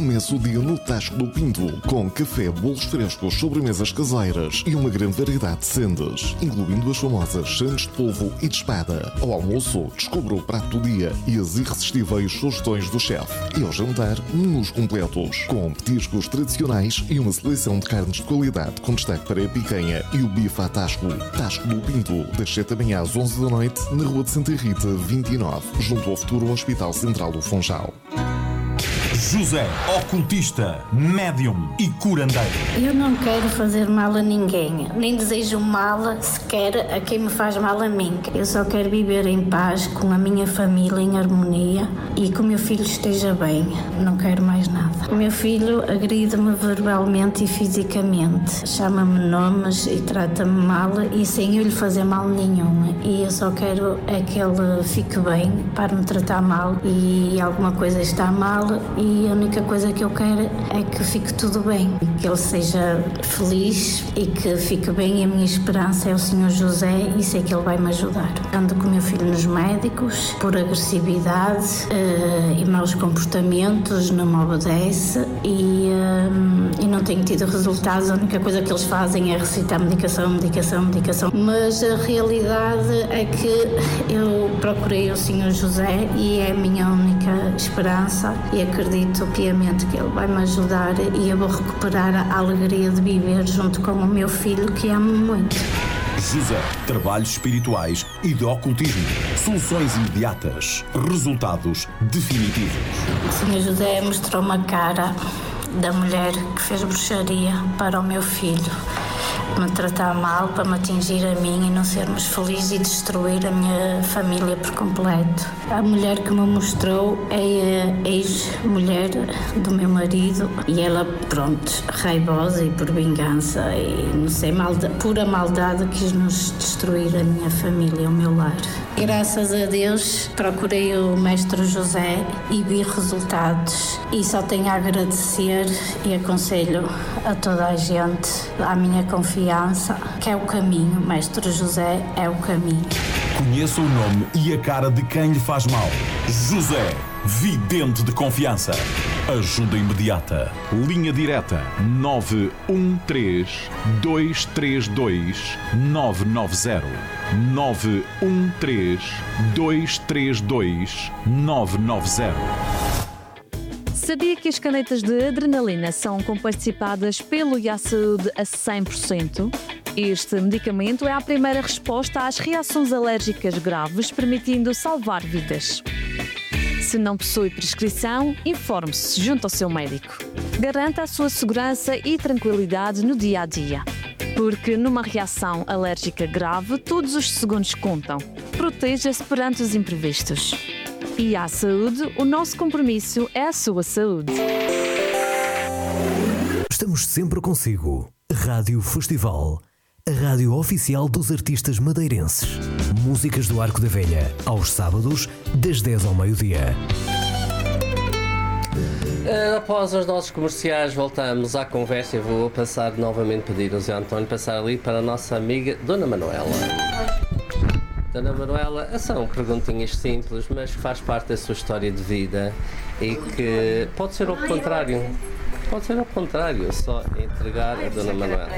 Começa o dia no Tasco do Pinto, com café, bolos frescos, sobremesas caseiras e uma grande variedade de sendas, incluindo as famosas sandes de polvo e de espada. Ao almoço, descubra o prato do dia e as irresistíveis sugestões do chefe. E ao jantar, menus completos, com petiscos tradicionais e uma seleção de carnes de qualidade, com destaque para a picanha e o bife à Tasco. Tasco do Pinto, das 7 da manhã às 11 da noite, na Rua de Santa Rita, 29, junto ao futuro Hospital Central do Funchal. José, ocultista, médium e curandeiro. Eu não quero fazer mal a ninguém, nem desejo mal sequer a quem me faz mal a mim. Eu só quero viver em paz com a minha família, em harmonia, e que o meu filho esteja bem. Não quero mais nada. O meu filho agride-me verbalmente e fisicamente, chama-me nomes e trata-me mal, e sem eu lhe fazer mal nenhum. E eu só quero é que ele fique bem, para me tratar mal, e alguma coisa está mal, e a única coisa que eu quero é que fique tudo bem, que ele seja feliz e que fique bem. E a minha esperança é o Senhor José, e sei que ele vai me ajudar. Ando com o meu filho nos médicos por agressividade e maus comportamentos, não me obedece e não tenho tido resultados. A única coisa que eles fazem é recitar medicação. Mas a realidade é que eu procurei o Senhor José e é a minha única esperança, e acredito piamente que ele vai me ajudar e eu vou recuperar a alegria de viver junto com o meu filho, que amo muito. José, trabalhos espirituais e de ocultismo. Soluções imediatas. Resultados definitivos. O Senhor José mostrou-me a cara da mulher que fez bruxaria para o meu filho, me tratar mal, para me atingir a mim e não sermos felizes e destruir a minha família por completo. A mulher que me mostrou é a ex-mulher do meu marido, e ela, pronto, raivosa e por vingança e não sei, pura maldade, quis nos destruir a minha família, o meu lar. Graças a Deus procurei o Mestre José e vi resultados, e só tenho a agradecer e aconselho a toda a gente, à minha confiança, que é o caminho. Mestre José é o caminho. Conheça o nome e a cara de quem lhe faz mal. José, vidente de confiança. Ajuda imediata. Linha direta 913 232 990. 913 232 990. Sabia que as canetas de adrenalina são comparticipadas pelo IASaúde a 100%? Este medicamento é a primeira resposta às reações alérgicas graves, permitindo salvar vidas. Se não possui prescrição, informe-se junto ao seu médico. Garanta a sua segurança e tranquilidade no dia a dia. Porque numa reação alérgica grave, todos os segundos contam. Proteja-se perante os imprevistos. E à saúde, o nosso compromisso é a sua saúde. Estamos sempre consigo. Rádio Festival, a rádio oficial dos artistas madeirenses. Músicas do Arco da Velha, aos sábados, das 10 ao meio-dia. Após os nossos comerciais, voltamos à conversa. Eu vou passar novamente, pedir ao Zé António passar ali para a nossa amiga Dona Manuela. Dona Manuela, são perguntinhas simples, mas que faz parte da sua história de vida e que pode ser ao contrário. Pode ser ao contrário, só entregar a Dona Manuela.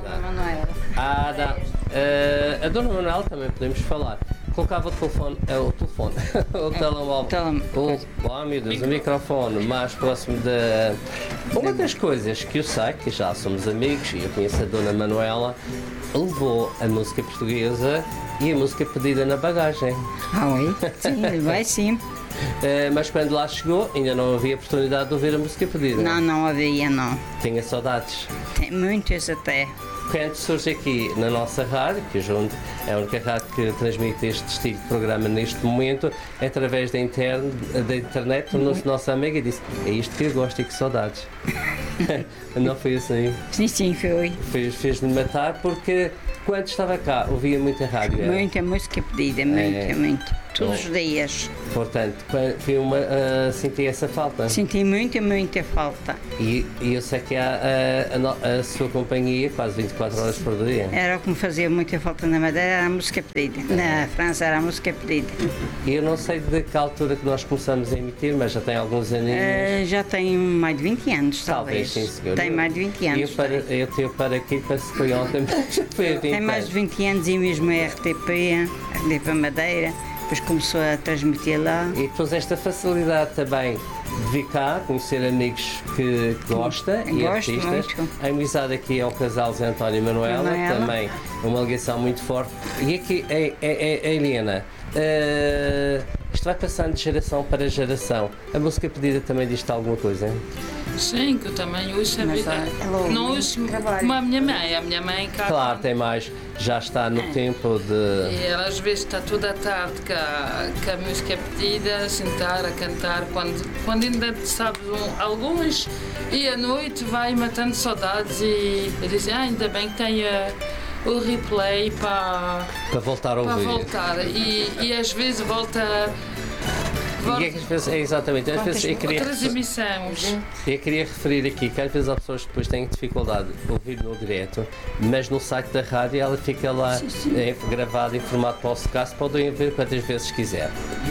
A Dona Manuela também podemos falar. Colocava o telefone, o telemóvel, o microfone mais próximo da... Uma das coisas que eu sei, que já somos amigos e eu conheço a Dona Manuela, levou a música portuguesa e a música pedida na bagagem. Oi, sim, vai sim. Mas quando lá chegou, ainda não havia oportunidade de ouvir a música pedida. Não havia, não. Tinha saudades? Tem muitas até. Quando surge aqui na nossa rádio, que junto é a única rádio que transmite este estilo de programa neste momento, através da internet, tornou-se nossa amiga e disse: é isto que eu gosto e que saudades. Não foi assim? Sim, foi. Fez-me matar porque quando estava cá ouvia muita rádio. Muita música pedida, muito. todos os dias. Portanto, senti essa falta. Senti muita falta. E eu sei que há a sua companhia quase 24 horas por dia. Era o que me fazia muita falta na Madeira, era a música pedida. Na França era a música pedida. Eu não sei de que altura que nós começamos a emitir, mas já tem alguns aninhos. Já tem mais de 20 anos, talvez. Sim, senhor. Tem mais de 20 anos. Eu tenho para aqui, para se foi ontem, já foi a 20 Tem mais de 20 anos e mesmo a RTP Madeira, depois começou a transmitir lá. E depois esta facilidade também de vir cá, conhecer amigos que gosta e Gosto artistas. muito. A amizade aqui é o casal Zé António e Manuela, também uma ligação muito forte. E aqui a Helena, isto vai passando de geração para geração. A música pedida também diz-te alguma coisa? Sim, que eu também ouço a vida. Não ouço como a minha mãe cá. Claro, tem mais, já está no tempo de... E ela às vezes está toda a tarde com a música pedida, a sentar, a cantar, quando ainda sabes alguns, e à noite vai matando saudades e diz, ainda bem que tem o replay para voltar a ouvir. Para voltar. E às vezes volta... E às vezes, exatamente, às vezes outras emissões. Eu queria referir aqui que às vezes há pessoas que depois têm dificuldade de ouvir no direto, mas no site da rádio ela fica lá gravada em formato podcast, podem ver quantas vezes quiser.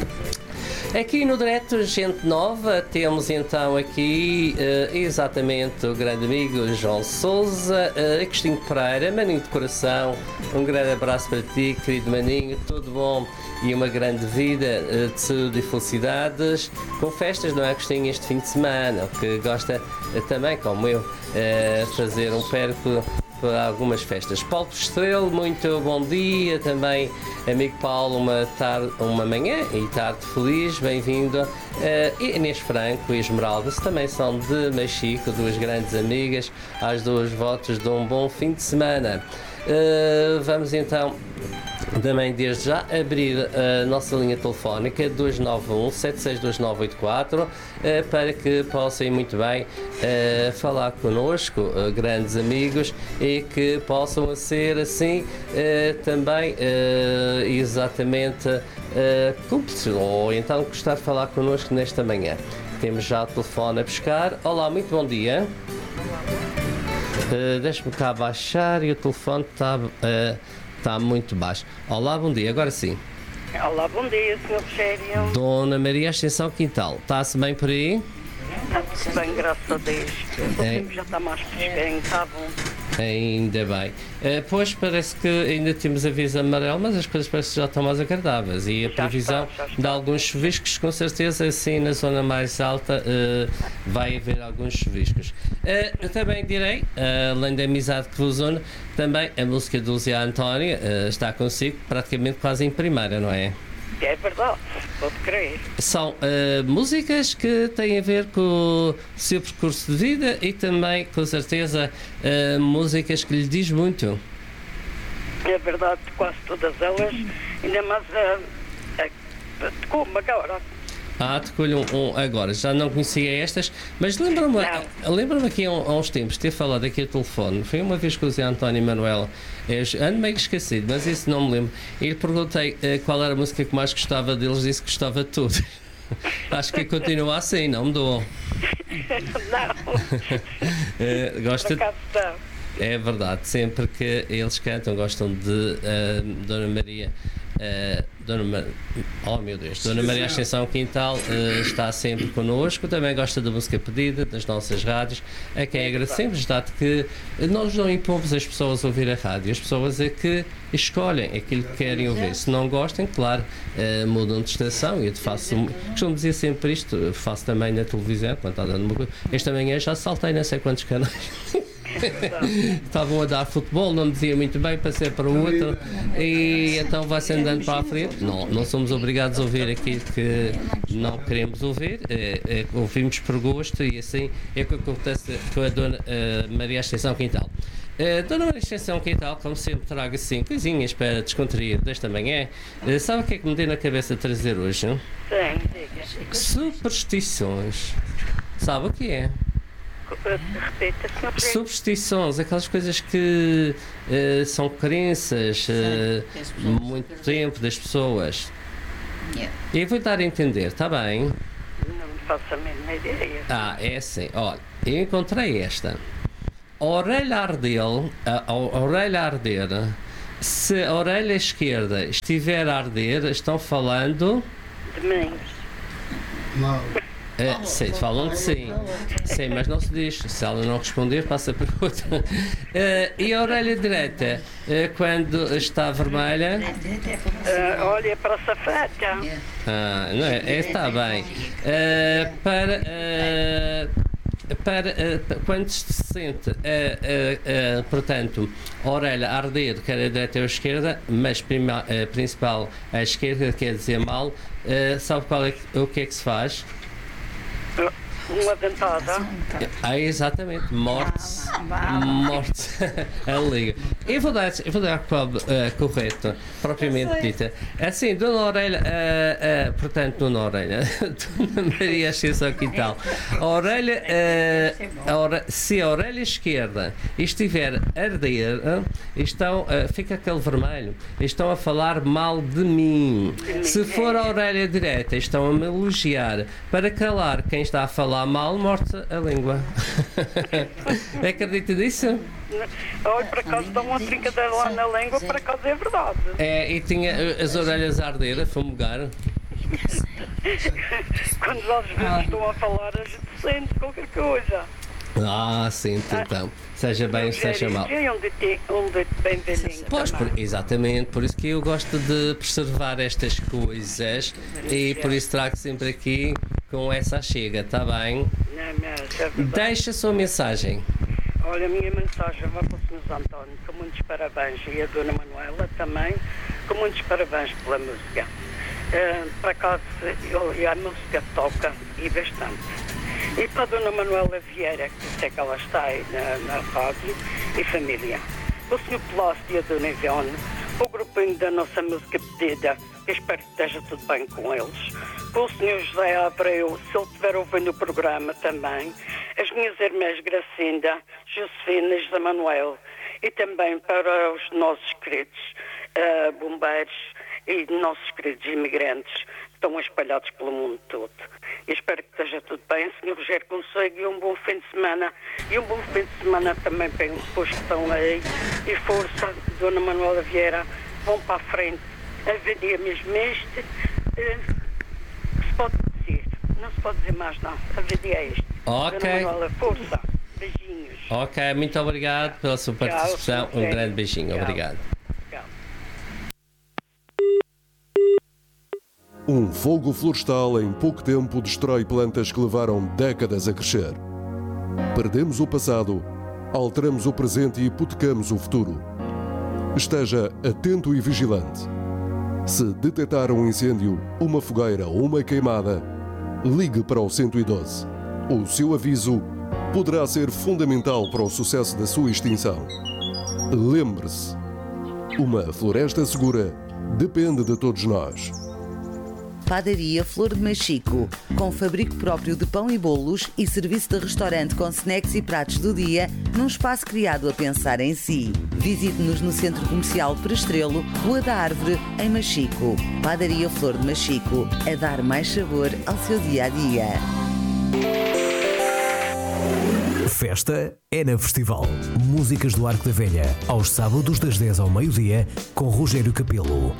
Aqui no direto, gente nova, temos então aqui exatamente o grande amigo João Sousa, Agostinho Pereira, maninho de coração, um grande abraço para ti, querido maninho, tudo bom e uma grande vida de saúde e felicidades, com festas, não é, Agostinho, este fim de semana, o que gosta também, como eu, fazer um perco para algumas festas. Paulo Estrela, muito bom dia, também amigo Paulo, uma manhã e tarde feliz, bem-vindo. Inês Franco e Esmeralda também são de Machico, duas grandes amigas, às duas votos de um bom fim de semana. Vamos então também desde já abrir a nossa linha telefónica 291-762984 para que possam ir muito bem falar connosco, grandes amigos, e que possam ser assim também exatamente ou então gostar de falar connosco nesta manhã. Temos já o telefone a buscar. Olá, muito bom dia. Deixa-me cá baixar e o telefone está muito baixo. Olá, bom dia, agora sim. Olá, bom dia, Sr. Rogério. Dona Maria Ascensão Quintal, está-se bem por aí? Está-se bem, graças a Deus. O tempo já está mais fresquinho, está bom. Ainda bem. Pois parece que ainda temos aviso amarelo, mas as coisas parecem que já estão mais agradáveis e a previsão de alguns chuviscos, com certeza, assim na zona mais alta vai haver alguns chuviscos. Eu também direi, além da amizade que vos une, também a música do Zé António está consigo praticamente quase em primeira, não é? É verdade, pode crer. São músicas que têm a ver com o seu percurso de vida e também, com certeza, músicas que lhe diz muito. É verdade, quase todas elas, ainda mais como agora. Tocou-lhe agora, já não conhecia estas, mas lembro-me aqui há uns tempos ter falado aqui ao telefone, foi uma vez com o Zé António e Manuela, ando meio esquecido, mas isso não me lembro, e lhe perguntei qual era a música que mais gostava deles, disse que gostava de tudo. Acho que continua assim, não mudou. Não. Gosta. É verdade, sempre que eles cantam, gostam de Dona Maria. Oh meu Deus, Dona Maria Ascensão Quintal está sempre connosco, também gosta da música pedida das nossas rádios, a quem agradecemos, dado que nós não impomos as pessoas a ouvir a rádio, as pessoas é que escolhem aquilo que querem ouvir. Se não gostem, claro, mudam de estação. E eu costumo dizer sempre isto, faço também na televisão, quando está dando uma coisa. Esta manhã já saltei não sei quantos canais. Estavam a dar futebol, não me dizia muito bem, passei para o outro e então vai-se andando para a frente. Não somos obrigados a ouvir aquilo que não queremos ouvir, ouvimos por gosto, e assim é o que acontece com a Dona Maria Ascensão Quintal. Dona Maria Ascensão Quintal, como sempre, trago assim coisinhas para descontrair desta manhã. Sabe o que é que me deu na cabeça de trazer hoje? Sim, diga. Superstições. Sabe o que é? Superstições, aquelas coisas que são crenças muito tempo das pessoas. E vou dar a entender, está bem? Não faço a mínima ideia. É assim, olha, eu encontrei esta. A orelha a arder, se a orelha esquerda estiver a arder, estão falando... De mim. Não. Sim, falam de sim. Sim, mas não se diz. Se ela não responder, passa para outra. E a orelha direita, quando está vermelha? Olha para a safata. Não é? Está bem. Quando se sente, portanto, a orelha a arder, quer a direita ou a esquerda, mas principal a esquerda, quer dizer mal, sabe o que é que se faz? Uma dentada. Exatamente, morte a liga. Eu vou dar correto, propriamente dita. Assim, Dona Aurélia, portanto, Dona Aurélia, Dona Maria Ascensão Quintal, se a orelha esquerda estiver a arder, fica aquele vermelho, estão a falar mal de mim. Se for a orelha direita, estão a me elogiar. Para calar quem está a falar mal, morte a língua. Acredita nisso? Olha, por acaso dá uma brincadeira lá na língua, por acaso é verdade. E tinha as orelhas a arder, a fumegar. Quando às vezes estão a falar, a gente sente qualquer coisa. Sim, então. Seja bem, seja mal. Onde bem velhinho. Pois, exatamente, por isso que eu gosto de preservar estas coisas e por isso trago sempre aqui com essa chega, está bem? Deixa a sua mensagem. Olha, a minha mensagem vai para o Sr. António, com muitos parabéns, e a Dona Manuela também, com muitos parabéns pela música. Para cá, a música toca e bastante. E para a Dona Manuela Vieira, que sei que ela está aí na rádio, e família. O Sr. Plácio e a Dona Ivone, o grupinho da nossa música pedida, eu espero que esteja tudo bem com eles. Com o Sr. José Abreu, se ele estiver ouvindo o programa também. As minhas irmãs Gracinda, Josefina e José Manuel. E também para os nossos queridos bombeiros e nossos queridos imigrantes que estão espalhados pelo mundo todo. Eu espero que esteja tudo bem. Sr. Rogério Conselho, e um bom fim de semana. E um bom fim de semana também para os que estão aí. E força, Dona Manuela Vieira, vão para a frente. A vida é mesmo este. Se pode dizer. Não se pode dizer mais nada. A vida é este. Ok. Dona Manuela, força. Beijinhos. Ok, muito obrigado pela sua participação. Um grande beijinho. Obrigado. Um fogo florestal em pouco tempo destrói plantas que levaram décadas a crescer. Perdemos o passado, alteramos o presente e hipotecamos o futuro. Esteja atento e vigilante. Se detectar um incêndio, uma fogueira ou uma queimada, ligue para o 112. O seu aviso poderá ser fundamental para o sucesso da sua extinção. Lembre-se, uma floresta segura depende de todos nós. Padaria Flor de Machico, com fabrico próprio de pão e bolos e serviço de restaurante com snacks e pratos do dia, num espaço criado a pensar em si. Visite-nos no Centro Comercial Prestrelo, Rua da Árvore, em Machico. Padaria Flor de Machico, a dar mais sabor ao seu dia-a-dia. Festa é na Festival. Músicas do Arco da Velha, aos sábados das 10 ao meio-dia, com Rogério Capelo.